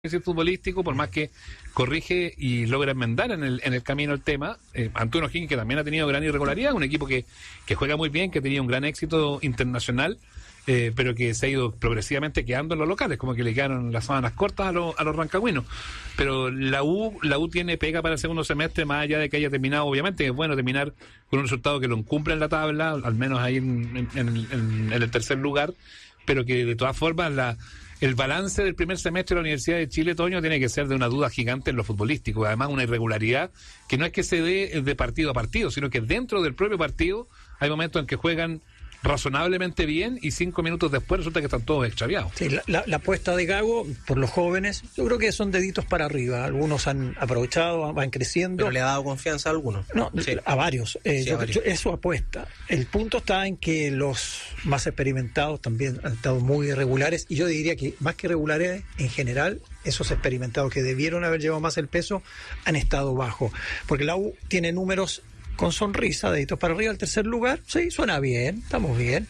futbolístico, por más que corrige y logra enmendar en el camino el tema, ante un O'Higgins que también ha tenido gran irregularidad, un equipo que juega muy bien, que ha tenido un gran éxito internacional, pero que se ha ido progresivamente quedando en los locales, como que le quedaron las sábanas cortas a los rancagüinos. Pero la U tiene pega para el segundo semestre, más allá de que haya terminado, obviamente es bueno terminar con un resultado que lo encumpla en la tabla, al menos ahí en el tercer lugar, pero que de todas formas el balance del primer semestre de la Universidad de Chile, Toño, tiene que ser de una duda gigante en lo futbolístico. Además, una irregularidad que no es que se dé de partido a partido, sino que dentro del propio partido hay momentos en que juegan razonablemente bien y 5 minutos después resulta que están todos extraviados. Sí, la apuesta de Gago por los jóvenes, yo creo que son deditos para arriba. Algunos han aprovechado, van creciendo. ¿Pero le ha dado confianza a algunos? No, sí. A varios. Eso apuesta. El punto está en que los más experimentados también han estado muy irregulares, y yo diría que más que irregulares, en general, esos experimentados que debieron haber llevado más el peso han estado bajo. Porque la U tiene números con sonrisa, deditos para arriba, al tercer lugar. Sí, suena bien, estamos bien.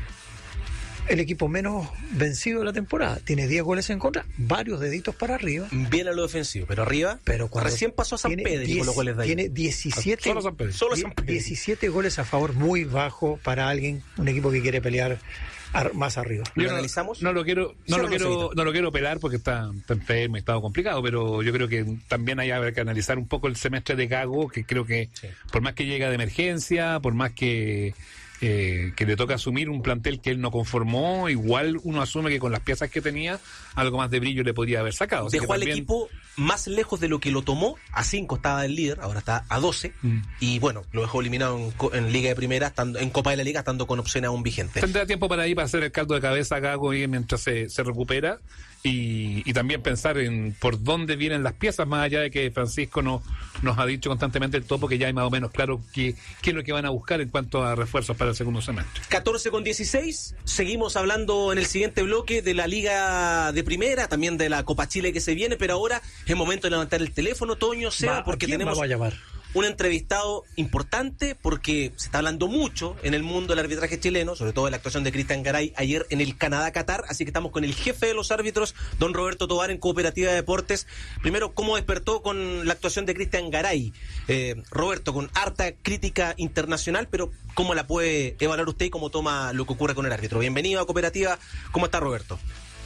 El equipo menos vencido de la temporada, tiene 10 goles en contra, varios deditos para arriba. Bien a lo defensivo, pero arriba, pero recién pasó a San Pedro con los goles de ahí. Tiene 17, solo San Pedro. 17 goles a favor, muy bajo para un equipo que quiere pelear más arriba. ¿Lo analizamos? No lo quiero pelar porque está enfermo y está complicado, pero yo creo que también hay que analizar un poco el semestre de Gago, que creo que por más que llega de emergencia, por más que le toca asumir un plantel que él no conformó, igual uno asume que con las piezas que tenía algo más de brillo le podría haber sacado. Dejó al equipo más lejos de lo que lo tomó. A 5 estaba el líder, ahora está a 12 y bueno, lo dejó eliminado en Liga de Primera, estando en Copa de la Liga, estando con opciones aún vigentes. Tendrá tiempo para hacer el caldo de cabeza a Gago mientras se recupera, y también pensar en por dónde vienen las piezas, más allá de que Francisco nos ha dicho constantemente el topo que ya hay más o menos claro qué es lo que van a buscar en cuanto a refuerzos para el segundo semestre. 14:16, seguimos hablando en el siguiente bloque de la Liga de Primera, también de la Copa Chile que se viene, pero ahora es momento de levantar el teléfono, Toño, Seba, porque tenemos a llamar un entrevistado importante, porque se está hablando mucho en el mundo del arbitraje chileno, sobre todo de la actuación de Cristian Garay ayer en el Canadá-Qatar, así que estamos con el jefe de los árbitros, don Roberto Tovar, en Cooperativa de Deportes. Primero, ¿cómo despertó con la actuación de Cristian Garay? Roberto, con harta crítica internacional, pero ¿cómo la puede evaluar usted y cómo toma lo que ocurre con el árbitro? Bienvenido a Cooperativa. ¿Cómo está, Roberto?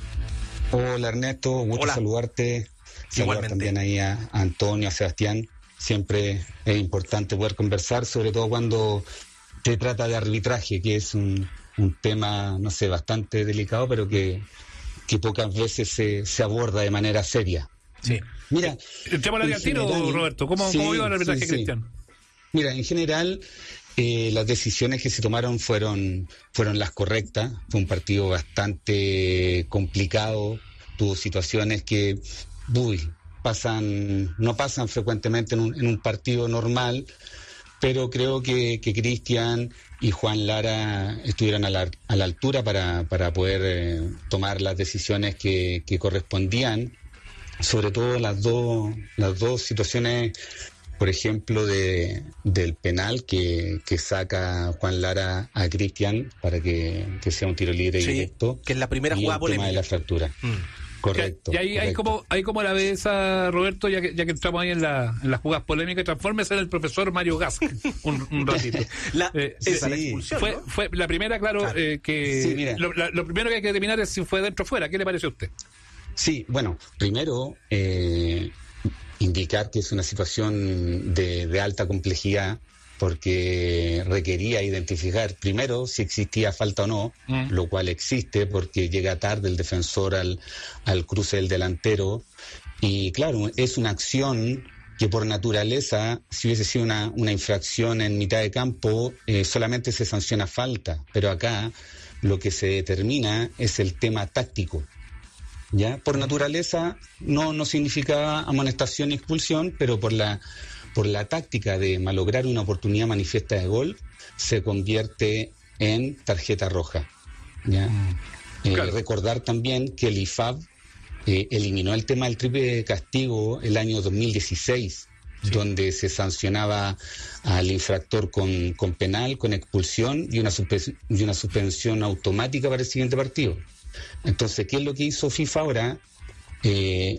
Hola, Ernesto, gusto saludarte. Saludar también ahí a Antonio, a Sebastián. Siempre es importante poder conversar, sobre todo cuando se trata de arbitraje, que es un tema, no sé, bastante delicado, pero que pocas veces se aborda de manera seria. Sí. Mira, entremos al tiro, Roberto. ¿Cómo iba el arbitraje, Cristian? Mira, en general, las decisiones que se tomaron fueron las correctas. Fue un partido bastante complicado, tuvo situaciones que no pasan frecuentemente en un partido normal, pero creo que Cristian y Juan Lara estuvieron a la altura para poder tomar las decisiones que correspondían, sobre todo las dos situaciones, por ejemplo, del penal que saca Juan Lara a Cristian para que sea un tiro libre directo, que es la primera jugada polémica, el tema de la fractura. Correcto. Y ahí como la ves a Roberto, ya que entramos ahí en las jugadas polémicas, transfórmese en el profesor Mario Gas un ratito. La expulsión, ¿no? Fue la primera, claro. Lo primero que hay que determinar es si fue dentro o fuera. ¿Qué le parece a usted? Sí, bueno, primero indicar que es una situación de alta complejidad, porque requería identificar primero si existía falta o no, lo cual existe porque llega tarde el defensor al cruce del delantero, y claro, es una acción que por naturaleza, si hubiese sido una infracción en mitad de campo, solamente se sanciona falta, pero acá lo que se determina es el tema táctico. ¿Ya? Por naturaleza no significaba amonestación y expulsión, pero por la táctica de malograr una oportunidad manifiesta de gol, se convierte en tarjeta roja. ¿Ya? Claro. Recordar también que el IFAB eliminó el tema del triple castigo el año 2016, donde se sancionaba al infractor con penal, con expulsión y una suspensión automática para el siguiente partido. Entonces, ¿qué es lo que hizo FIFA ahora?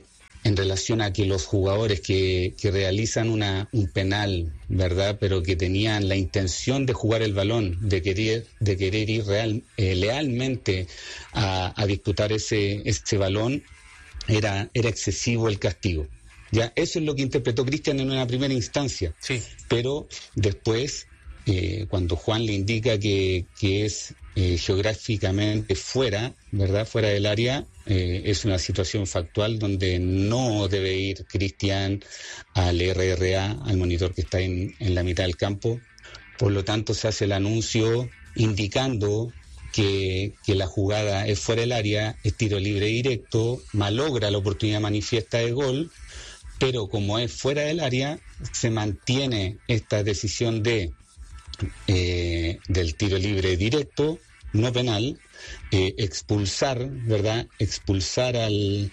en relación a que los jugadores que realizan un penal, ¿verdad?, pero que tenían la intención de jugar el balón, de querer ir lealmente a disputar ese balón, era excesivo el castigo. Ya, eso es lo que interpretó Cristian en una primera instancia. Sí. Pero después, cuando Juan le indica que es geográficamente fuera, ¿verdad?, fuera del área, es una situación factual donde no debe ir Cristian al RRA, al monitor que está en la mitad del campo. Por lo tanto, se hace el anuncio indicando que la jugada es fuera del área, es tiro libre directo, malogra la oportunidad manifiesta de gol, pero como es fuera del área, se mantiene esta decisión del tiro libre directo, no penal, expulsar, ¿verdad?, expulsar al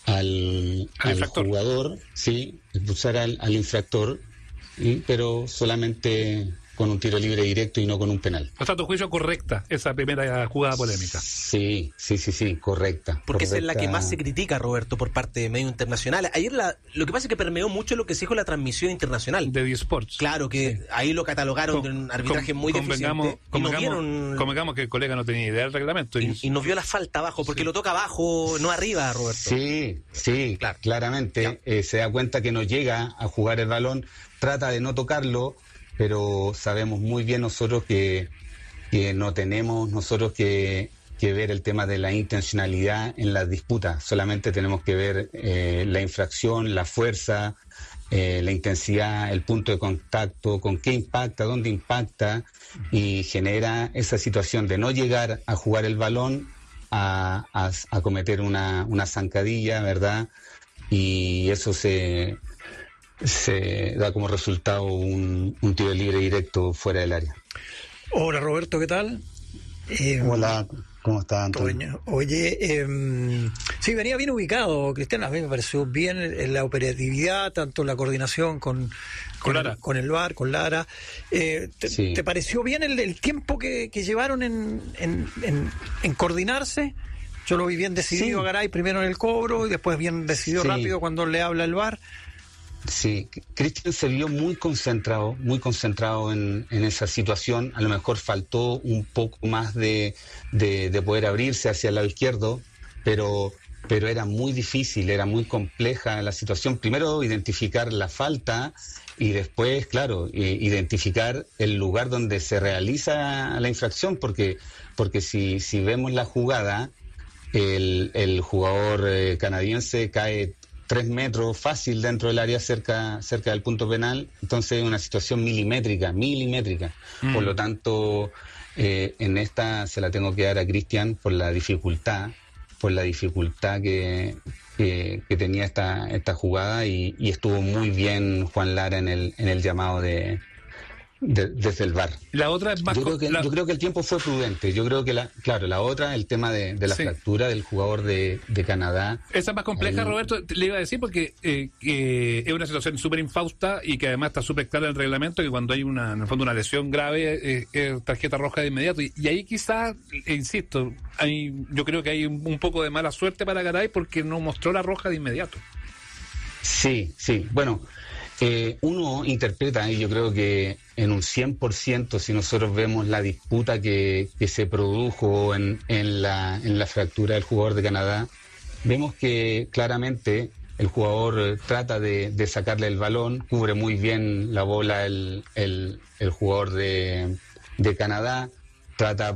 jugador, sí, expulsar al infractor, pero solamente con un tiro libre directo y no con un penal. O sea, tu juicio correcta esa primera jugada polémica. Sí, correcta. Porque correcta. esa es la que más se critica, Roberto, por parte de medios internacionales. Ayer lo que pasa es que permeó mucho lo que se dijo en la transmisión internacional. De eSports. Claro, que ahí lo catalogaron de un arbitraje muy deficiente. Convengamos que el colega no tenía idea del reglamento. Y no vio la falta abajo, porque lo toca abajo, no arriba, Roberto. Sí, claro. Claramente se da cuenta que no llega a jugar el balón, trata de no tocarlo, pero sabemos muy bien nosotros que no tenemos nosotros que ver el tema de la intencionalidad en las disputas, solamente tenemos que ver la infracción, la fuerza, la intensidad, el punto de contacto, con qué impacta, dónde impacta, y genera esa situación de no llegar a jugar el balón, a cometer una zancadilla, ¿verdad? Y eso se da como resultado un tiro libre directo fuera del área. Hola Roberto, ¿qué tal? Hola, ¿cómo estás, Antonio? Oye, sí, venía bien ubicado, Cristian, a mí me pareció bien en la operatividad, tanto la coordinación con el VAR, con Lara. ¿Te pareció bien el tiempo que llevaron en coordinarse? Yo lo vi bien decidido a Garay, primero en el cobro y después bien decidido rápido cuando le habla el VAR. Sí, Cristian se vio muy concentrado en esa situación. A lo mejor faltó un poco más de poder abrirse hacia el lado izquierdo, pero era muy difícil, era muy compleja la situación. Primero identificar la falta y después, claro, identificar el lugar donde se realiza la infracción, porque si vemos la jugada, el jugador canadiense cae 3 metros fácil dentro del área cerca del punto penal, entonces es una situación milimétrica. Por lo tanto, en esta se la tengo que dar a Cristian por la dificultad que tenía esta jugada, y estuvo muy bien Juan Lara en el llamado desde el VAR. La otra es más yo creo que el tiempo fue prudente. Yo creo que la otra, el tema de la fractura del jugador de Canadá. Esa es más compleja, Roberto, le iba a decir, porque es una situación súper infausta y que además está súper clara en el reglamento, que cuando hay en el fondo una lesión grave, es tarjeta roja de inmediato. Y ahí quizás, insisto, yo creo que hay un poco de mala suerte para Garay porque no mostró la roja de inmediato. Sí. Bueno, uno interpreta, y yo creo que en un 100%, si nosotros vemos la disputa que se produjo en la fractura del jugador de Canadá, vemos que claramente el jugador trata de sacarle el balón, cubre muy bien la bola el jugador de Canadá, trata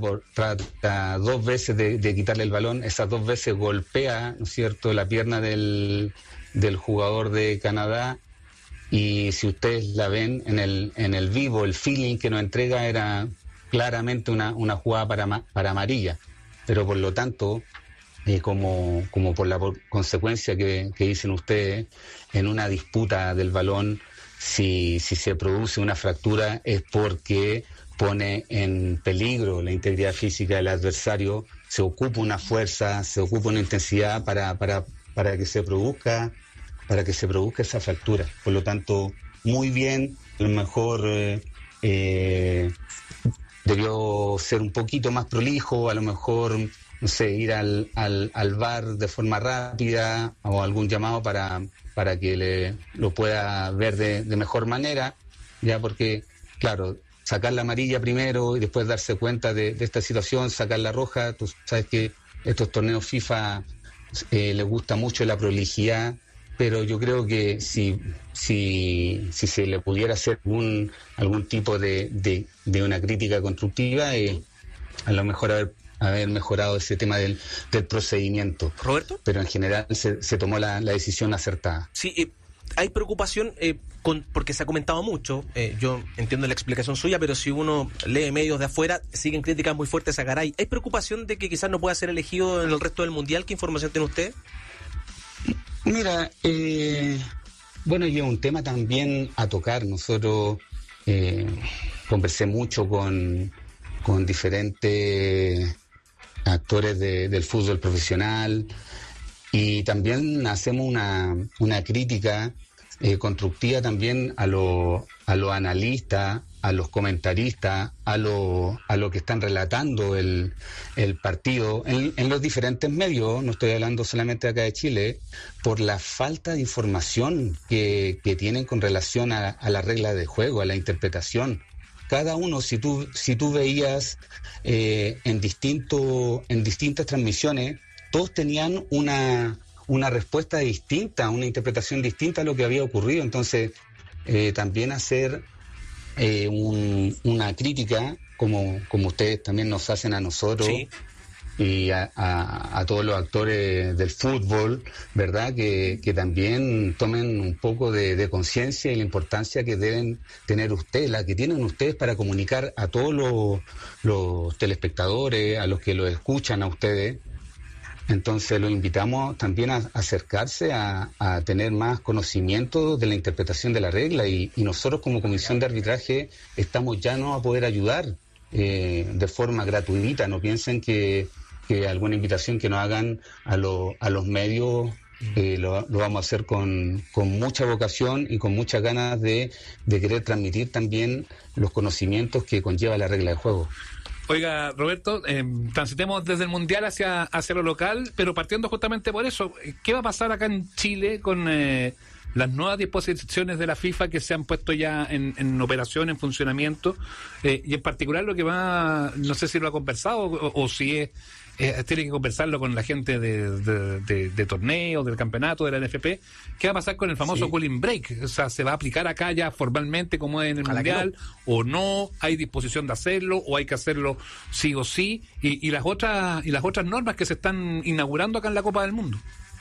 2 veces de quitarle el balón, esas 2 veces golpea, ¿no es cierto?, la pierna del jugador de Canadá. Y si ustedes la ven en el vivo, el feeling que nos entrega era claramente una jugada para amarilla. Pero por lo tanto, como por la consecuencia que dicen ustedes, en una disputa del balón, si se produce una fractura es porque pone en peligro la integridad física del adversario, se ocupa una fuerza, se ocupa una intensidad para que se produzca esa fractura. Por lo tanto, muy bien, a lo mejor debió ser un poquito más prolijo, a lo mejor no sé, ir al VAR de forma rápida o algún llamado para que lo pueda ver de mejor manera, ya, porque, claro, sacar la amarilla primero y después darse cuenta de esta situación, sacar la roja. Tú sabes que estos torneos FIFA les gusta mucho la prolijidad, pero yo creo que si se le pudiera hacer algún tipo de una crítica constructiva, a lo mejor haber mejorado ese tema del procedimiento. ¿Roberto? Pero en general se tomó la decisión acertada. Sí, hay preocupación porque se ha comentado mucho, yo entiendo la explicación suya, pero si uno lee medios de afuera, siguen críticas muy fuertes a Garay. ¿Hay preocupación de que quizás no pueda ser elegido en el resto del Mundial? ¿Qué información tiene usted? Mira, bueno, y es un tema también a tocar. Nosotros conversé mucho con diferentes actores del fútbol profesional y también hacemos una crítica constructiva también a los analistas, a los comentaristas, a lo que están relatando el partido en los diferentes medios. No estoy hablando solamente acá de Chile, por la falta de información que tienen con relación a la regla de juego, a la interpretación. Cada uno, si tú veías en distintas transmisiones, todos tenían una respuesta distinta, una interpretación distinta a lo que había ocurrido. Entonces, también hacer una crítica, como ustedes también nos hacen a nosotros, sí, y a todos los actores del fútbol, ¿verdad? Que también tomen un poco de conciencia y la importancia que deben tener ustedes, la que tienen ustedes para comunicar a todos los telespectadores, a los que lo escuchan a ustedes. Entonces los invitamos también a acercarse a tener más conocimiento de la interpretación de la regla y nosotros como comisión de arbitraje estamos ya no a poder ayudar de forma gratuita. No piensen que alguna invitación que nos hagan a los medios lo vamos a hacer con mucha vocación y con muchas ganas de querer transmitir también los conocimientos que conlleva la regla de juego. Oiga, Roberto, transitemos desde el Mundial hacia lo local, pero partiendo justamente por eso, ¿qué va a pasar acá en Chile con las nuevas disposiciones de la FIFA que se han puesto ya en operación, en funcionamiento? Y en particular lo que va, no sé si lo ha conversado o si tiene que conversarlo con la gente de torneos, del campeonato, de la NFP. ¿Qué va a pasar con el famoso cooling break? O sea, ¿se va a aplicar acá ya formalmente como en el Mundial? No. ¿O no? ¿Hay disposición de hacerlo? ¿O hay que hacerlo sí o sí? Y las otras normas que se están inaugurando acá en la Copa del Mundo.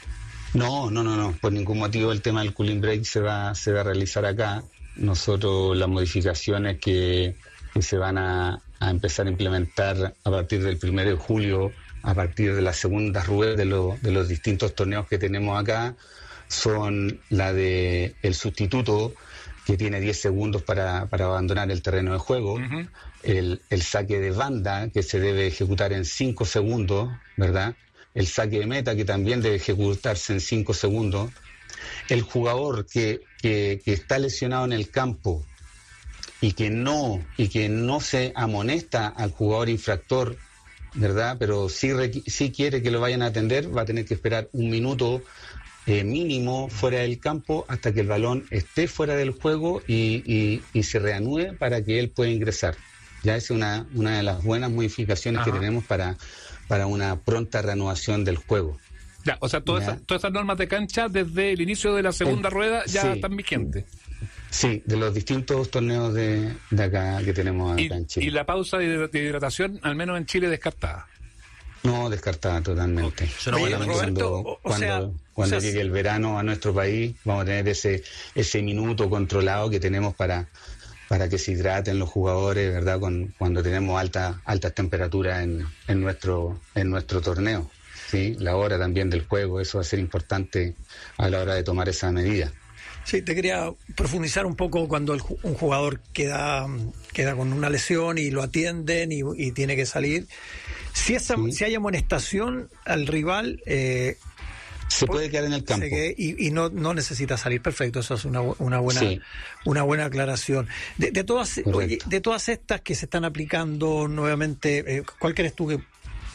No. Por ningún motivo el tema del cooling break se va a realizar acá. Nosotros las modificaciones que se van a empezar a implementar a partir del 1 de julio, a partir de la segunda rueda de los distintos torneos que tenemos acá, son la de el sustituto, que tiene 10 segundos para abandonar el terreno de juego, uh-huh, el saque de banda, que se debe ejecutar en 5 segundos, ¿verdad? El saque de meta, que también debe ejecutarse en 5 segundos. El jugador que está lesionado en el campo y que no se amonesta al jugador infractor, ¿verdad? Pero sí quiere que lo vayan a atender, va a tener que esperar 1 minuto mínimo fuera del campo hasta que el balón esté fuera del juego y se reanude para que él pueda ingresar. Ya es una de las buenas modificaciones, ajá, que tenemos para una pronta reanudación del juego. Ya, o sea, todas esas normas de cancha desde el inicio de la segunda rueda ya están vigentes. Sí, de los distintos torneos de acá que tenemos acá en Chile. ¿Y la pausa de hidratación, al menos en Chile, descartada? No, descartada totalmente. Cuando llegue el verano a nuestro país, vamos a tener ese minuto controlado que tenemos para que se hidraten los jugadores, ¿verdad? Cuando tenemos altas temperaturas en nuestro torneo. ¿Sí? La hora también del juego, eso va a ser importante a la hora de tomar esa medida. Sí, te quería profundizar un poco cuando un jugador queda con una lesión y lo atienden y tiene que salir. Si hay amonestación al rival, se puede quedar en el campo y no necesita salir. Perfecto, eso es una buena aclaración. De todas estas que se están aplicando nuevamente, ¿cuál crees tú que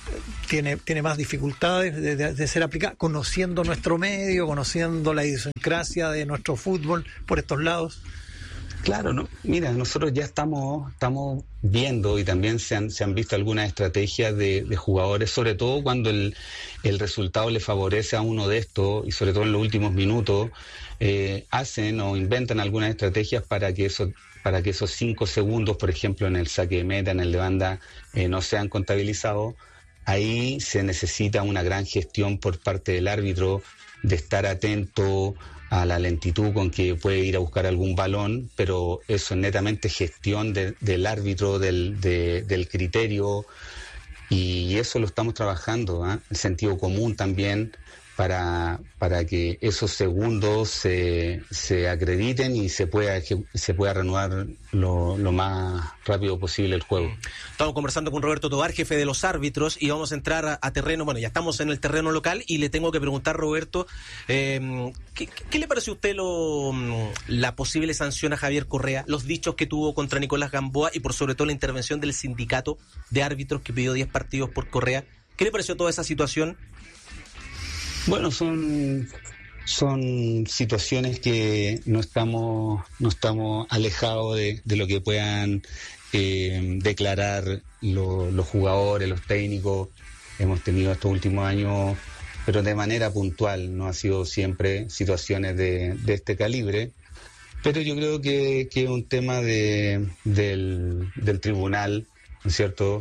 tiene más dificultades de ser aplicada, conociendo nuestro medio, conociendo la idiosincrasia de nuestro fútbol por estos lados. Claro, no. Mira, nosotros ya estamos viendo y también se han visto algunas estrategias de jugadores, sobre todo cuando el resultado le favorece a uno de estos y sobre todo en los últimos minutos, hacen o inventan algunas estrategias para que esos 5 segundos, por ejemplo, en el saque de meta, en el de banda, no sean contabilizados. Ahí se necesita una gran gestión por parte del árbitro, de estar atento a la lentitud con que puede ir a buscar algún balón, pero eso es netamente gestión del árbitro, del criterio, y eso lo estamos trabajando, ¿eh? El sentido común también, para que esos segundos se acrediten y se pueda reanudar lo más rápido posible el juego. Estamos conversando con Roberto Tovar, jefe de los árbitros, y vamos a entrar a terreno. Bueno, ya estamos en el terreno local y le tengo que preguntar, Roberto, ¿qué le pareció a usted la posible sanción a Javier Correa, los dichos que tuvo contra Nicolás Gamboa y por sobre todo la intervención del sindicato de árbitros que pidió 10 partidos por Correa? ¿Qué le pareció toda esa situación? Bueno, son situaciones que no estamos alejados de lo que puedan declarar los jugadores, los técnicos. Hemos tenido estos últimos años, pero de manera puntual, no ha sido siempre situaciones de este calibre. Pero yo creo que es un tema del tribunal, ¿no es cierto?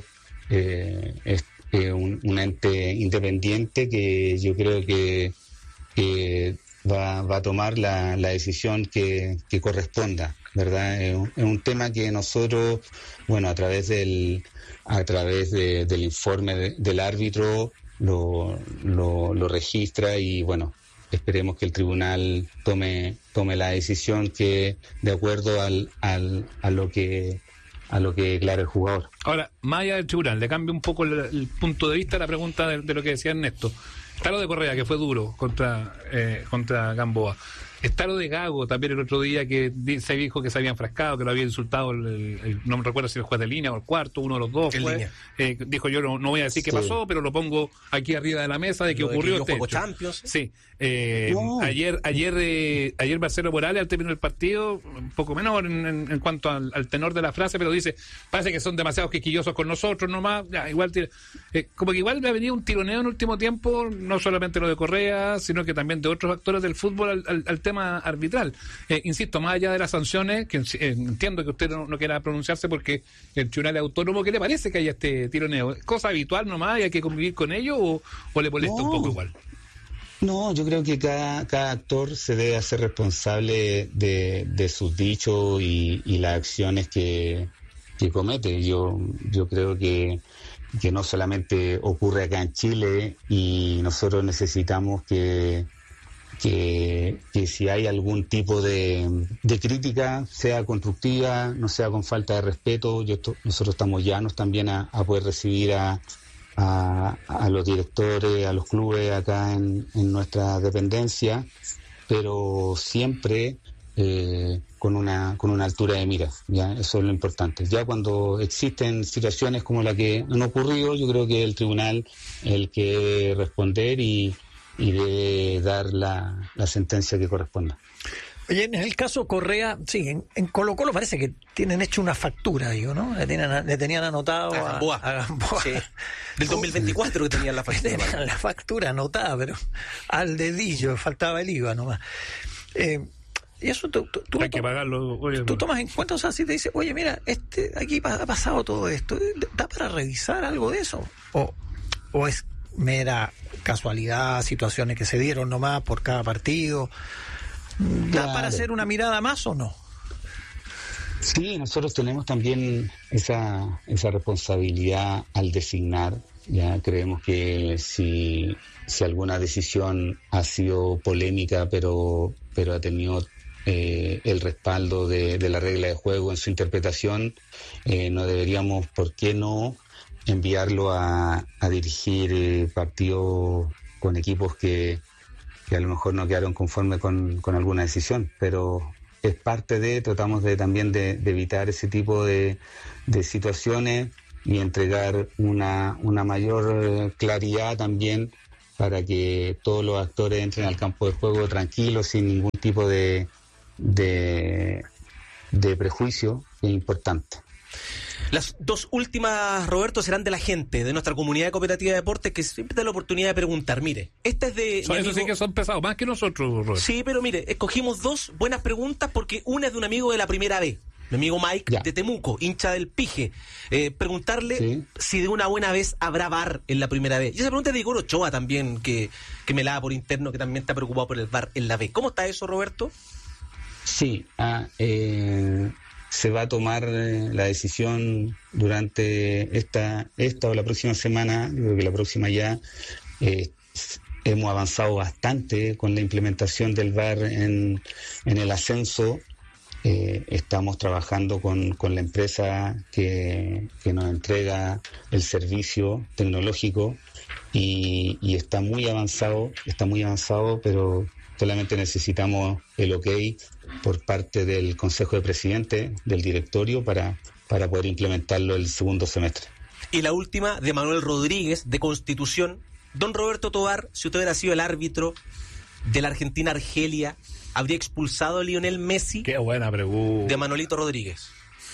Un ente independiente que yo creo que va a tomar la decisión que corresponda, ¿verdad? Es un tema que nosotros, bueno, a través del informe del árbitro lo registra y, bueno, esperemos que el tribunal tome la decisión que de acuerdo a lo que declara el jugador. Ahora, más allá del tribunal, le cambio un poco el punto de vista a la pregunta de lo que decía Ernesto. Está lo de Correa, que fue duro contra Gamboa. Está lo de Gago también el otro día, que se dijo que se había enfrascado, que lo había insultado, no me recuerdo si el juez de línea o el cuarto, uno de los dos. Dijo, yo no voy a decir qué pasó, pero lo pongo aquí arriba de la mesa de que ocurrió este hecho. Champions. Sí. Ayer Marcelo Morales, al término del partido, un poco menor en cuanto al tenor de la frase, pero dice, parece que son demasiados quisquillosos con nosotros nomás, ya, igual como que igual me ha venido un tironeo en el último tiempo, no solamente lo de Correa, sino que también de otros actores del fútbol al tema arbitral. Insisto, más allá de las sanciones, que entiendo que usted no quiera pronunciarse porque el tribunal es autónomo, ¿qué le parece que haya este tironeo? ¿Es cosa habitual nomás y hay que convivir con ello o le molesta un poco igual? No, yo creo que cada actor se debe hacer responsable de sus dichos y las acciones que comete. Yo creo que no solamente ocurre acá en Chile y nosotros necesitamos que si hay algún tipo de crítica sea constructiva, no sea con falta de respeto. Nosotros estamos llanos también a poder recibir a los directores, a los clubes acá en nuestra dependencia, pero siempre con una altura de mira, ¿ya? Eso es lo importante. Ya cuando existen situaciones como la que han ocurrido, yo creo que el tribunal es el que debe responder y debe dar la sentencia que corresponda. Oye, en el caso Correa, sí, en Colo-Colo parece que tienen hecho una factura, digo, ¿no? Le tenían anotado a Gamboa. Sí. Del 2024 que tenían la factura. Tenían la factura anotada, pero al dedillo, faltaba el IVA nomás. Y eso tú hay que pagarlo. Tú tomas en cuenta, o sea, si te dice, oye, mira, aquí ha pasado todo esto, ¿da para revisar algo de eso? ¿O es mera casualidad, situaciones que se dieron nomás por cada partido? ¿Da para hacer una mirada más o no? Sí, nosotros tenemos también esa responsabilidad al designar. Ya creemos que si alguna decisión ha sido polémica, pero ha tenido el respaldo de la regla de juego en su interpretación, no deberíamos, ¿por qué no?, enviarlo a dirigir partidos con equipos que a lo mejor no quedaron conformes con alguna decisión, pero es parte tratamos también de evitar ese tipo de situaciones entregar una mayor claridad también para que todos los actores entren al campo de juego tranquilos, sin ningún tipo de prejuicio, que es importante. Las dos últimas, Roberto, serán de la gente de nuestra comunidad de Cooperativa de Deportes, que siempre da la oportunidad de preguntar. Mire, esta es de... Eso sí que son pesados, más que nosotros, Roberto. Sí, pero mire, escogimos dos buenas preguntas porque una es de un amigo de la primera B, mi amigo Mike, de Temuco, hincha del Pije. Preguntarle si de una buena vez habrá VAR en la primera B. Y esa pregunta es de Igor Ochoa también, que me la da por interno, que también está preocupado por el VAR en la B. ¿Cómo está eso, Roberto? Sí, se va a tomar la decisión durante esta o la próxima semana. Yo creo que la próxima ya. Hemos avanzado bastante con la implementación del VAR en el ascenso. Estamos trabajando con la empresa que nos entrega el servicio tecnológico y está muy avanzado, pero solamente necesitamos el OK por parte del Consejo de Presidentes, del directorio, para poder implementarlo el segundo semestre. Y la última, de Manuel Rodríguez, de Constitución. Don Roberto Tovar, si usted hubiera sido el árbitro de la Argentina-Argelia, ¿habría expulsado a Lionel Messi? Qué buena pregunta. De Manolito Rodríguez.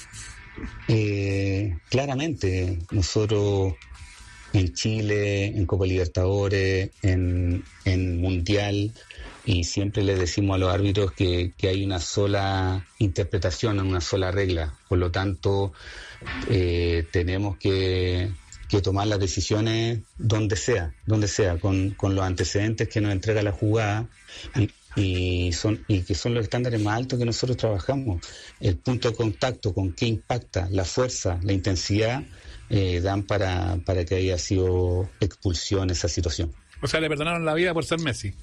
Claramente, nosotros en Chile, en Copa Libertadores, en Mundial, y siempre le decimos a los árbitros que hay una sola interpretación, una sola regla. Por lo tanto, tenemos que tomar las decisiones donde sea, con los antecedentes que nos entrega la jugada y que son los estándares más altos que nosotros trabajamos. El punto de contacto, con qué impacta, la fuerza, la intensidad, dan para que haya sido expulsión esa situación. O sea, le perdonaron la vida por ser Messi.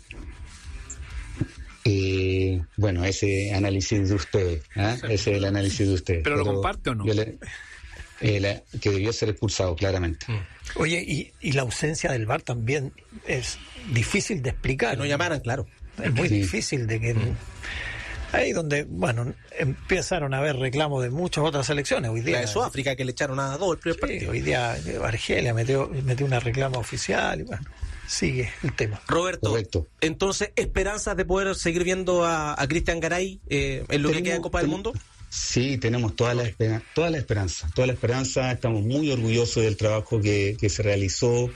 Bueno, ese análisis de ustedes, ese es el análisis de ustedes. ¿Pero lo comparte o no? Que debió ser expulsado, claramente. Oye, y la ausencia del VAR también es difícil de explicar. Que no llamaran, claro. Es muy difícil de que... Ahí donde, bueno, empezaron a haber reclamos de muchas otras selecciones. Hoy día, la de Sudáfrica, que le echaron a 2 el primer partido. Hoy día Argelia metió una reclama oficial y bueno, sigue el tema. Roberto, correcto. Entonces, ¿esperanzas de poder seguir viendo a Cristian Garay en lo que queda de Copa del Mundo? Sí, tenemos toda la esperanza. Estamos muy orgullosos del trabajo que se realizó.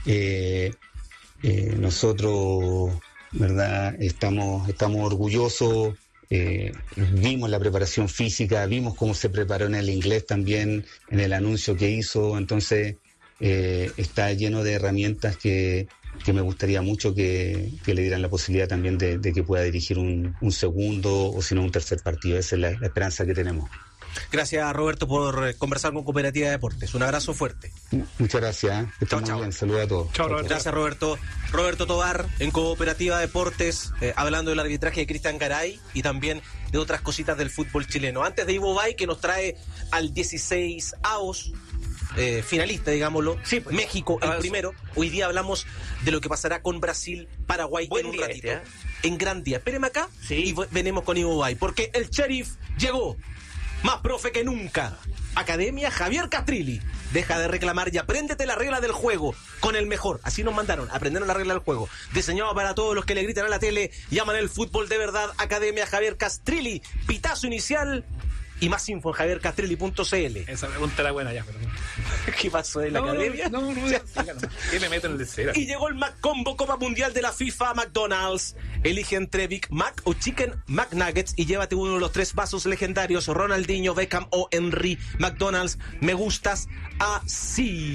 Nosotros, ¿verdad? Estamos orgullosos. Vimos la preparación física, vimos cómo se preparó en el inglés también, en el anuncio que hizo. Entonces, está lleno de herramientas que me gustaría mucho que le dieran la posibilidad también de que pueda dirigir un segundo o si no un tercer partido. Esa es la esperanza que tenemos. Gracias, Roberto, por conversar con Cooperativa de Deportes. Un abrazo fuerte. Muchas gracias. Estamos muy bien. Saludos a todos. Chao, Roberto. Gracias, Roberto. Roberto Tovar en Cooperativa de Deportes, hablando del arbitraje de Cristian Garay y también de otras cositas del fútbol chileno. Antes de Ivo Bay, que nos trae al 16avos finalista, digámoslo. Sí, pues, México el primero. Hoy día hablamos de lo que pasará con Brasil, Paraguay en un ratito. En gran día. Espéreme acá y venimos con Ivo Bay, porque el Sheriff llegó. Más profe que nunca. Academia Javier Castrilli. Deja de reclamar y apréndete la regla del juego con el mejor. Así nos mandaron, aprendieron la regla del juego. Diseñado para todos los que le gritan a la tele y aman el fútbol de verdad. Academia Javier Castrilli. Pitazo inicial y más info en javiercastrilli.cl. Esa pregunta era buena ya, pero... ¿Qué pasó en la academia? No, ¿qué me meto en el deseo? Y llegó el McCombo Copa Mundial de la FIFA McDonald's. Elige entre Big Mac o Chicken McNuggets y llévate uno de los 3 vasos legendarios: Ronaldinho, Beckham o Henry. McDonald's, me gustas así.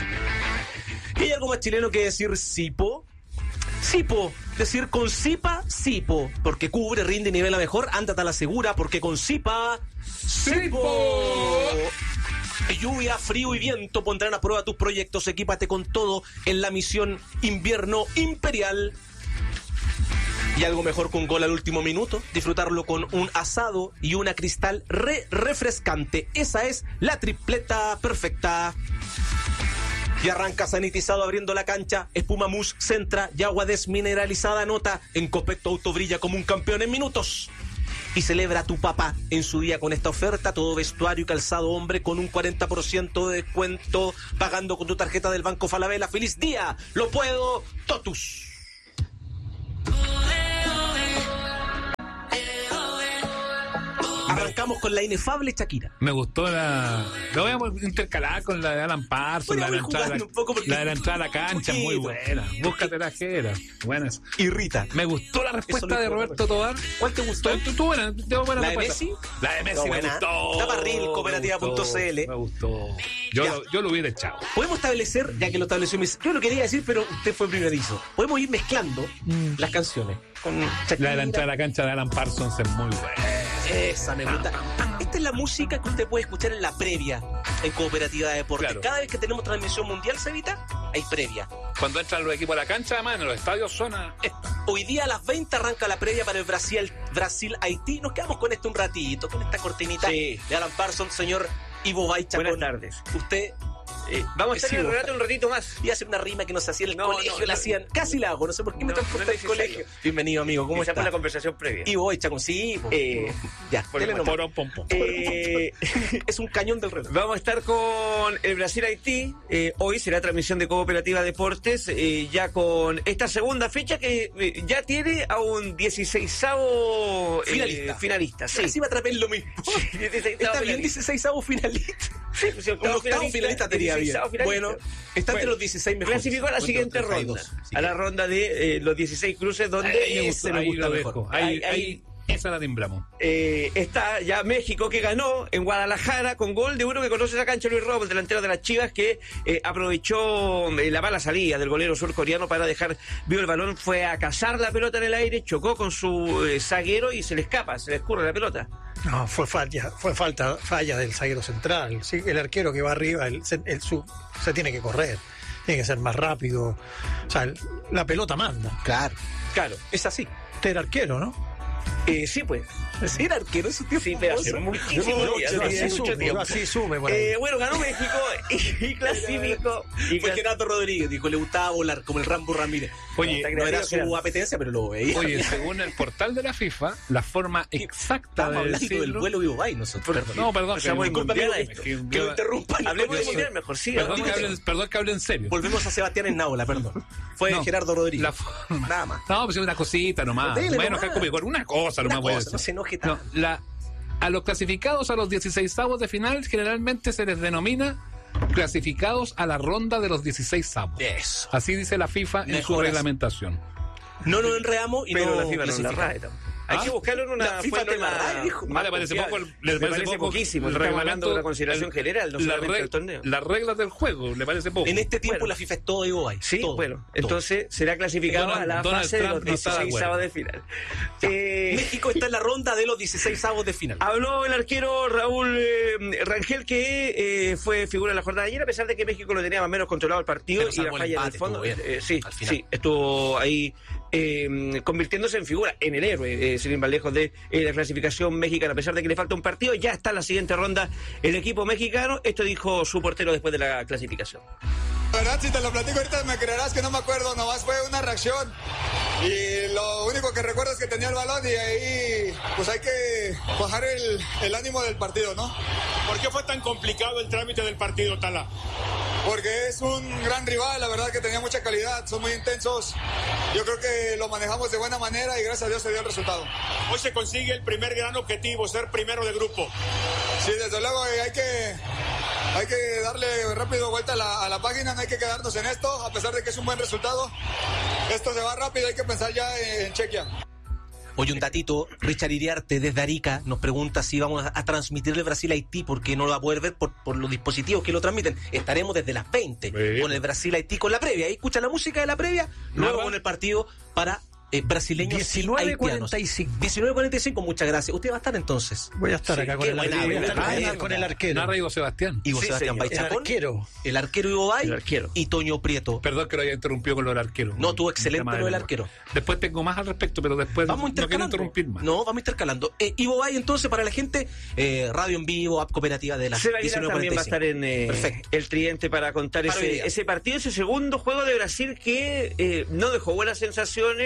¿Y hay algo más chileno que decir Sipo? Sipo, decir con Sipa, Sipo, porque cubre, rinde y nivela mejor. Ándate a la segura, porque con Sipa, Sipo. Lluvia, frío y viento pondrán a prueba tus proyectos. Equípate con todo en la misión Invierno Imperial. Y algo mejor que un gol al último minuto, disfrutarlo con un asado y una Cristal refrescante. Esa es la tripleta perfecta. Y arranca sanitizado abriendo la cancha, espuma mousse centra y agua desmineralizada nota. En Copec tu auto brilla como un campeón en minutos. y celebra a tu papá en su día con esta oferta. Todo vestuario y calzado hombre con un 40% de descuento pagando con tu tarjeta del Banco Falabella. ¡Feliz día! ¡Lo puedo! ¡Totus! Arrancamos con la inefable Shakira. Me gustó lo voy a intercalar con la de Alan Parsons, la de la entrada a la cancha, muy buena. Búscate la jera. Buenas. Irrita. Me gustó la respuesta de Roberto Tobar. ¿Cuál te gustó? Tú buena, buena ¿La de respuesta. Messi? La de Messi me gustó. Taparril, cooperativa.cl. Me gustó. Yo lo hubiera echado. Podemos establecer, ya que lo estableció Messi, yo lo quería decir, pero usted fue primerizo. Podemos ir mezclando las canciones. Con Shakira. La de la entrada a la cancha de Alan Parsons es muy buena. Esa me gusta. Esta es la música que usted puede escuchar en la previa en Cooperativa de Deportes. Claro. Cada vez que tenemos transmisión mundial, Cevita, hay previa. Cuando entran los equipos a la cancha, además, en los estadios suena esta. Hoy día a las 20 arranca la previa para el Brasil-Haití. Nos quedamos con esto un ratito, con esta cortinita de Alan Parsons, señor Ivo Baicha. Buenas tardes. Usted... vamos a estar en el relato un ratito más. Y hacer una rima que nos hacía en el colegio, la hacían, casi la hago, no sé por qué me transporté al colegio. Bienvenido, amigo, ¿cómo está? está? La conversación previa. Y voy, Chaco, sí. Ya, es un cañón del reloj. Vamos a estar con el Brasil-Haití. Hoy será transmisión de Cooperativa Deportes, ya con esta segunda fecha que ya tiene a un 16avo finalista. Sí. Así va a traer lo mismo. Sí, está bien, 16avo finalista. Sí, pues, un octavo finalista tenía bien. Bueno, está entre los 16 mejores. Clasificó a la siguiente ronda. A la ronda de los 16 cruces, donde ahí lo dejo. Ahí esa la timbramos. Está ya México, que ganó en Guadalajara con gol de uno que conoce esa cancha, Luis Robles, delantero de las Chivas, que aprovechó la mala salida del golero surcoreano para dejar vivo el balón. Fue a cazar la pelota en el aire, chocó con su zaguero y se le escurre la pelota. No, fue falla del zaguero central. Sí, el arquero que va arriba, se tiene que correr, tiene que ser más rápido. O sea, la pelota manda. Claro, es así. Usted era arquero, ¿no? Sí, pues. Sí, era arquero, eso tiene. Sí, pero hace mucho tiempo. Así sube. Bueno, ganó México y clasificó. Fue Gerardo Rodríguez, dijo, le gustaba volar como el Rambo Ramírez. Oye, no era su apetencia, pero lo veía. Oye, según el portal de la FIFA, la forma exacta de hablando decirlo... del vuelo Vivo Bay, nosotros. No, perdón. Que lo interrumpan. Hablemos del mundial mejor, sí. Perdón que hable en serio. Volvemos a Sebastián Ennaola, perdón. Fue Gerardo Rodríguez. Nada más. No, pues es una cosita nomás. Voy a enojar conmigo. Una cosa nomás voy a decir. No se enoje tanto. A los clasificados a los 16avos de final generalmente se les denomina clasificados a la ronda de los 16avos. Eso. Así dice la FIFA en su reglamentación. No nos enredamos y pero no la FIFA no la RAE. Hay que buscarlo en una fuente más. Le parece poquísimo. Estamos hablando de una consideración general, no solamente del torneo. Las reglas del juego, le parece poco. En este tiempo la FIFA es todo Ivo Bay. Sí, bueno, entonces será clasificado a la fase de los 16avos de final. México está en la ronda de los 16avos de final. Habló el arquero Raúl Rangel, que fue figura de la jornada de ayer, a pesar de que México lo tenía más o menos controlado el partido y la falla en el fondo. Sí, estuvo ahí convirtiéndose en figura, en el héroe, sin ir más lejos de la clasificación mexicana. A pesar de que le falta un partido, ya está en la siguiente ronda el equipo mexicano. Esto dijo su portero después de la clasificación. La verdad, si te lo platico ahorita me creerás que no me acuerdo, nomás fue una reacción y lo único que recuerdo es que tenía el balón y ahí pues hay que bajar el ánimo del partido, ¿no? ¿Por qué fue tan complicado el trámite del partido, Tala? Porque es un gran rival, la verdad que tenía mucha calidad, son muy intensos, yo creo que lo manejamos de buena manera y gracias a Dios se dio el resultado. Hoy se consigue el primer gran objetivo, ser primero de grupo. Sí, desde luego hay que darle rápido vuelta a la página, no hay que quedarnos en esto, a pesar de que es un buen resultado. Esto se va rápido, hay que pensar ya en Chequia. Oye, un datito, Richard Iriarte desde Arica nos pregunta si vamos a transmitir el Brasil-Haití porque no lo va a poder ver por los dispositivos que lo transmiten. Estaremos desde las 20 con el Brasil-Haití, con la previa. Ahí escucha la música de la previa, luego con el partido para brasileños 19:45. 19:45, muchas gracias. ¿Usted va a estar entonces? Voy a estar acá con el arquero. Con el arquero. Narra Ivo Sebastián. Sebastián Baichacón. El arquero Ivo Bay y Toño Prieto. Perdón que lo haya interrumpido con lo del arquero. No, tuvo excelente lo del arquero. Después tengo más al respecto, pero después no quiero interrumpir más. No, vamos intercalando. Ivo Bay, entonces, para la gente, radio en vivo, app cooperativa de la 19:45. También va a estar en el Tridente para contar ese partido, ese segundo juego de Brasil que no dejó buenas sensaciones.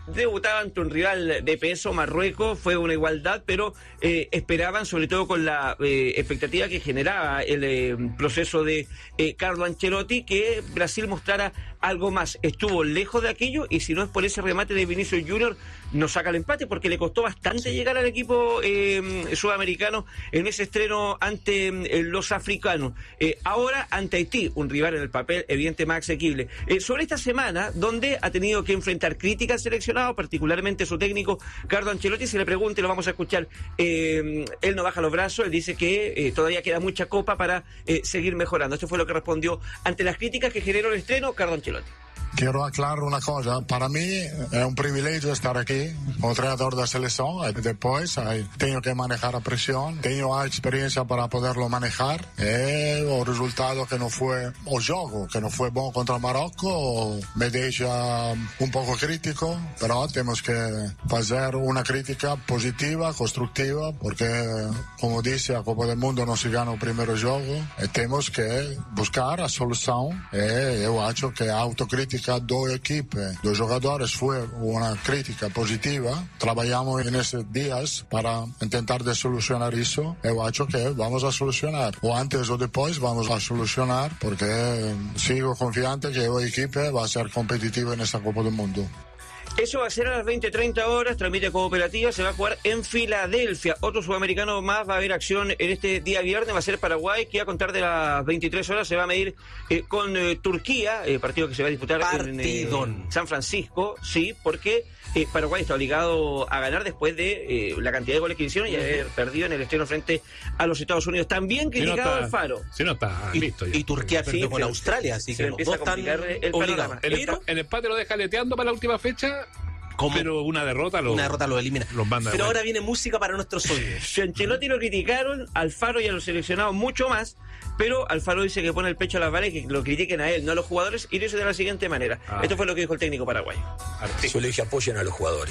debutaba ante un rival de peso, Marruecos, fue una igualdad, pero esperaban, sobre todo con la expectativa que generaba el proceso de Carlo Ancelotti, que Brasil mostrara algo más. Estuvo lejos de aquello, y si no es por ese remate de Vinicius Junior, nos saca el empate, porque le costó bastante llegar al equipo sudamericano en ese estreno ante los africanos. Ahora ante Haití, un rival en el papel evidente más asequible. Sobre esta semana, donde ha tenido que enfrentar críticas al seleccionado, particularmente su técnico Carlo Ancelotti, se le pregunta y lo vamos a escuchar. Él no baja los brazos, él dice que todavía queda mucha copa para seguir mejorando. Esto fue lo que respondió ante las críticas que generó el estreno Carlo Ancelotti. Quiero aclarar una cosa, para mí es un privilegio estar aquí como entrenador de la selección, después tengo que manejar la presión, tengo experiencia para poderlo manejar, el resultado que no fue, o juego que no fue bueno contra Marocco, me deja un poco crítico, pero tenemos que hacer una crítica positiva, constructiva, porque como dice, a Copa del Mundo no se gana el primer juego, tenemos que buscar la solución, yo acho que autocrítica dos equipos, dos jugadores fue una crítica positiva. Trabajamos en esos días para intentar de solucionar eso. Yo acho que vamos a solucionar. O antes o después vamos a solucionar, porque sigo confiante que el equipo va a ser competitivo en esta Copa del Mundo. Eso va a ser a las 20:30 horas, transmite Cooperativa, se va a jugar en Filadelfia. Otro sudamericano más va a haber acción en este día viernes, va a ser Paraguay, que a contar de las 23 horas se va a medir con Turquía, partido que se va a disputar en San Francisco, sí, porque Paraguay está obligado a ganar después de la cantidad de goles que hicieron y haber perdido en el estreno frente a los Estados Unidos. También criticado Alfaro. Si no está listo ya. Y Turquía perdió con Australia, así que empieza a complicar el panorama. El empate lo deja leteando para la última fecha. ¿Cómo? Pero una derrota lo elimina. Pero ahora viene música para nuestros oídos. Si Ancelotti lo criticaron, Alfaro y a los seleccionados mucho más, pero Alfaro dice que pone el pecho a las balas y que lo critiquen a él, no a los jugadores, y lo dice de la siguiente manera. Esto fue lo que dijo el técnico paraguayo. Yo le dije, apoyen a los jugadores.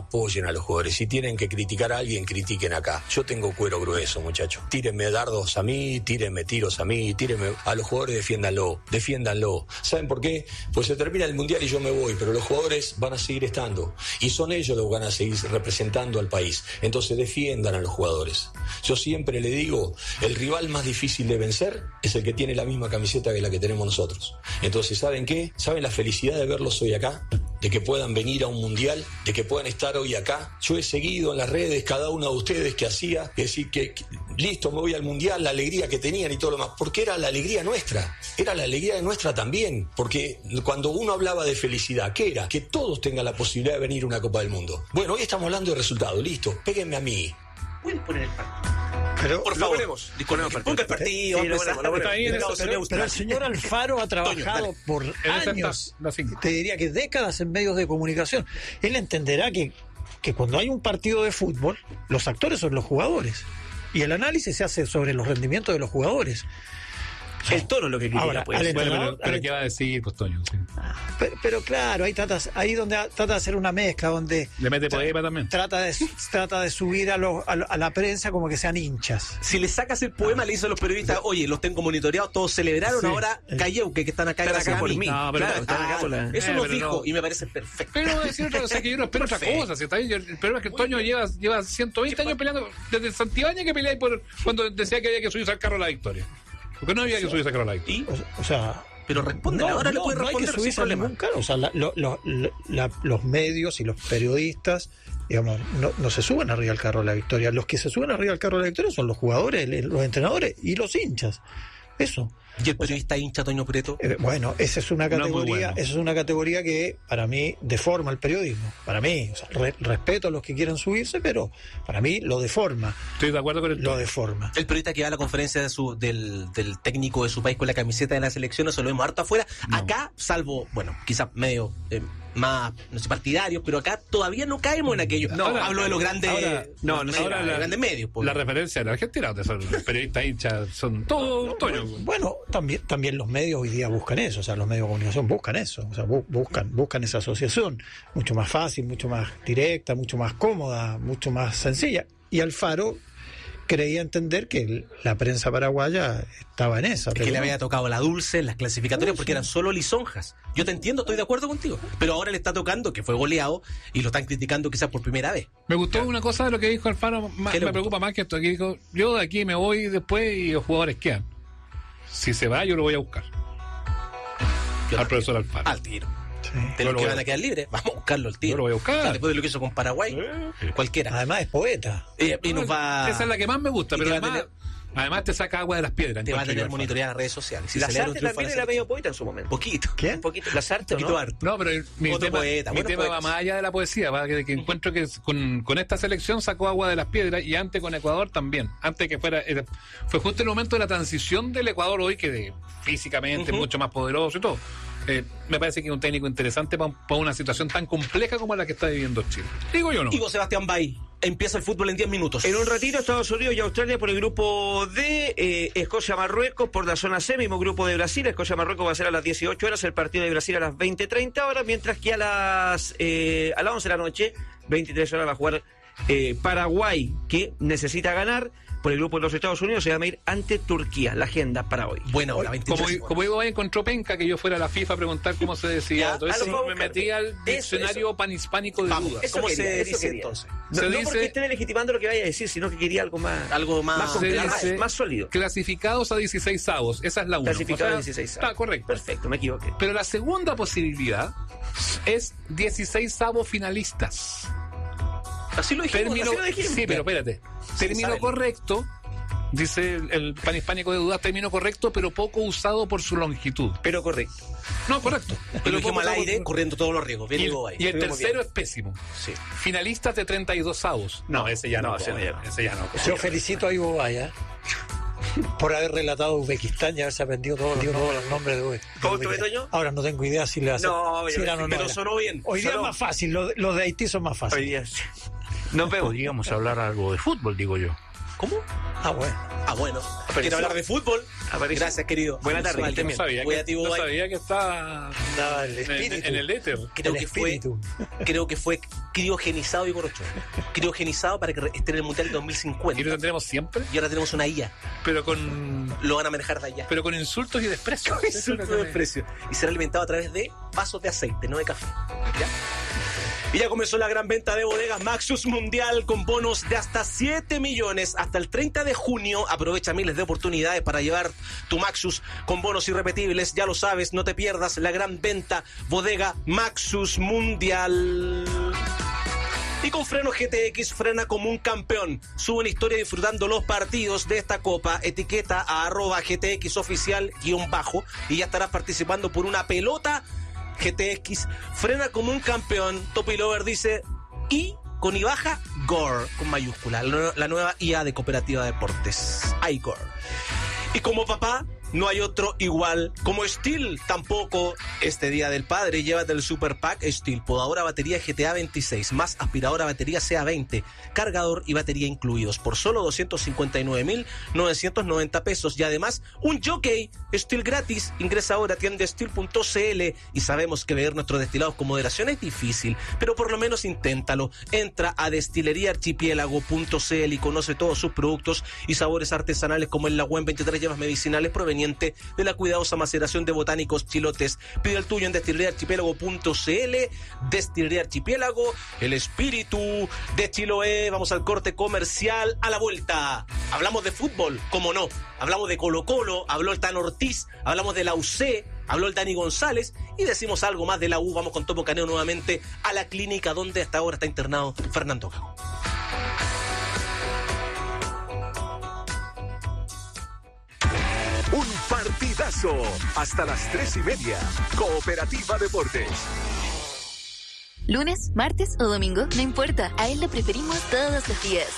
Si tienen que criticar a alguien, critiquen acá. Yo tengo cuero grueso, muchachos. Tírenme dardos a mí, tírenme tiros a mí, tírenme a los jugadores, defiéndanlo. ¿Saben por qué? Pues se termina el Mundial y yo me voy, pero los jugadores van a seguir estando. Y son ellos los que van a seguir representando al país. Entonces defiendan a los jugadores. Yo siempre le digo, el rival más difícil de vencer es el que tiene la misma camiseta que la que tenemos nosotros. Entonces, ¿saben qué? ¿Saben la felicidad de verlos hoy acá? De que puedan venir a un mundial, de que puedan estar hoy acá. Yo he seguido en las redes cada uno de ustedes que hacía, decir que listo, me voy al mundial, la alegría que tenían y todo lo más, porque era la alegría nuestra, era la alegría nuestra también, porque cuando uno hablaba de felicidad, ¿qué era? Que todos tengan la posibilidad de venir a una Copa del Mundo. Bueno, hoy estamos hablando de resultados, listo, péguenme a mí. Pueden poner el partido. Pero, por favor, ponga el partido. Pero el señor Alfaro ha trabajado por años, te diría que décadas en medios de comunicación. Él entenderá que cuando hay un partido de fútbol, los actores son los jugadores. Y el análisis se hace sobre los rendimientos de los jugadores. El tono es lo que critica. Ahora, pues. Bueno, pero ¿qué va a decir, pues, Toño? Sí. Pero claro, ahí donde trata de hacer una mezcla, donde le mete poema también. Trata de subir a la prensa como que sean hinchas. Si le sacas el poema, le dicen a los periodistas, oye, los tengo monitoreados, todos celebraron, sí. Ahora calleu, que están acá por mí. No, pero claro, están acá por la... Eso nos dijo no. Y me parece perfecto. Pero decir otra cosa, que yo no espero otra cosa. Si está bien, el problema es que Toño lleva 120 años peleando, desde Santibáñez que pelea por cuando decía que había que subirse al carro a la victoria. Porque no había que subirse al carro a la victoria. O sea... Pero responde, ahora le puede responder. No hay que subirse a ningún carro. O sea, los medios y los periodistas, digamos, no se suben arriba al carro de la victoria. Los que se suben arriba al carro de la victoria son los jugadores, los entrenadores y los hinchas. Eso. ¿Y el periodista hincha Toño Prieto? Bueno, esa es una categoría que para mí deforma el periodismo. Para mí, o sea, respeto a los que quieran subirse, pero para mí lo deforma. Estoy de acuerdo con lo deforma. El periodista que va a la conferencia del técnico de su país con la camiseta de la selección, eso lo vemos harto afuera. No. Acá, salvo, bueno, quizás medio más, no sé, partidarios, pero acá todavía no caemos en aquello. No, hablo de los grandes grandes medios. La referencia en Argentina, de los periodistas hinchas, son todos Toño. Bueno, también los medios hoy día buscan eso, o sea, los medios de comunicación buscan eso, o sea, buscan esa asociación, mucho más fácil, mucho más directa, mucho más cómoda, mucho más sencilla. Y Alfaro creía entender que la prensa paraguaya estaba en esa. Que le había tocado la dulce en las clasificatorias porque eran solo lisonjas. Yo te entiendo, estoy de acuerdo contigo. Pero ahora le está tocando que fue goleado y lo están criticando quizás por primera vez. Me gustó una cosa de lo que dijo Alfaro, me preocupa más que esto. Aquí dijo, yo de aquí me voy después y los jugadores quedan. Si se va, yo lo voy a buscar. Al profesor Alfaro. Al tiro. De los que van a quedar libres, vamos a buscarlo al tiro. Yo lo voy a buscar. Después de lo que hizo con Paraguay, cualquiera. Además es poeta. Y nos va... Esa es la que más me gusta, pero además te saca agua de las piedras. Te va a tener monitorear las redes sociales. Si Lasarte también era medio poeta en su momento. Poquito. ¿Quién? Poquito. Lasarte, ¿no? No, pero mi tema va más allá de la poesía, que encuentro que con esta selección sacó agua de las piedras y antes con Ecuador también. Antes que fue justo el momento de la transición del Ecuador hoy, que físicamente mucho más poderoso y todo. Me parece que es un técnico interesante para una situación tan compleja como la que está viviendo Chile. Digo yo, ¿no? Digo Sebastián Bay. Empieza el fútbol en 10 minutos. En un ratito Estados Unidos y Australia por el grupo D, Escocia-Marruecos por la zona C, mismo grupo de Brasil. Escocia-Marruecos va a ser a las 18 horas, el partido de Brasil a las 20:30 horas, mientras que a las 11 de la noche, 23 horas va a jugar Paraguay, que necesita ganar. Por el grupo de los Estados Unidos se va a ir ante Turquía, la agenda para hoy. Buena hora, 23 como Ivo encontró penca que yo fuera a la FIFA a preguntar cómo se decía todo eso, me metí al diccionario panhispánico de dudas. ¿Cómo se dice entonces? No porque esté legitimando lo que vaya a decir, sino que quería algo más más sólido. Clasificados a 16avos, esa es la 1. Clasificados a 16avos. Está correcto. Perfecto, me equivoqué. Pero la segunda posibilidad es 16avos finalistas. Así lo dijimos. Sí, pero espérate. Término correcto, dice el panhispánico de dudas, término correcto, pero poco usado por su longitud. Pero correcto. No, correcto. Pero lo dijimos al aire, corriendo todos los riesgos. Y el tercero es pésimo. Sí. Finalistas de 32avos. No, ese ya no. Ese ya no. Yo felicito a Ivo Vaya por haber relatado Uzbekistán y haberse aprendido todos los nombres de Uzbekistán. ¿Cómo estuve, Toño? Ahora no tengo idea si le hace. Pero sonó bien. Hoy día es más fácil, los de Haití son más fáciles. Hoy día no podríamos hablar algo de fútbol, digo yo. ¿Cómo? Bueno. ¿Quiere hablar de fútbol? Gracias, querido. Buenas tardes. No sabía que estaba en el éter. Creo que fue criogenizado y Ochoa. Criogenizado para que esté en el Mundial 2050. ¿Y lo tendremos siempre? Y ahora tenemos una IA. Pero con... Lo van a manejar de allá. Pero con insultos y desprecios. Y será alimentado a través de vasos de aceite, no de café. ¿Ya? Y ya comenzó la gran venta de bodegas Maxus Mundial con bonos de hasta 7 millones. Hasta el 30 de junio aprovecha miles de oportunidades para llevar tu Maxus con bonos irrepetibles. Ya lo sabes, no te pierdas la gran venta bodega Maxus Mundial. Y con freno GTX, frena como un campeón. Sube una historia disfrutando los partidos de esta copa. Etiqueta a @GTXoficial_ y ya estarás participando por una pelota GTX. Frena como un campeón. Topi Lover dice y con I baja Gore con mayúscula, la nueva IA de Cooperativa Deportes, iGore. Y como papá no hay otro igual. Como Steel tampoco. Este Día del Padre llévate el Super Pack Steel, podadora batería GTA 26 más aspiradora batería CA 20, cargador y batería incluidos por solo 259.990 pesos y además un jockey Steel gratis. Ingresa ahora a tiendasteel.cl y sabemos que beber nuestros destilados con moderación es difícil, pero por lo menos inténtalo. Entra a destileriaarchipiélago.cl y conoce todos sus productos y sabores artesanales como el Lagüen 23 hierbas medicinales provenientes de la cuidadosa maceración de botánicos chilotes. Pide el tuyo en destileriaarchipiélago.cl. Destilería Archipiélago, el espíritu de Chiloé. Vamos al corte comercial. A la vuelta hablamos de fútbol, como no, hablamos de Colo-Colo, habló el Tan Ortiz, hablamos de la UC, habló el Dani González y decimos algo más de la U. Vamos con Topo Caneo nuevamente a la clínica donde hasta ahora está internado Fernando Gago. Un partidazo hasta las 3:30. Cooperativa Deportes. Lunes, martes o domingo, no importa, a él le preferimos todos los días.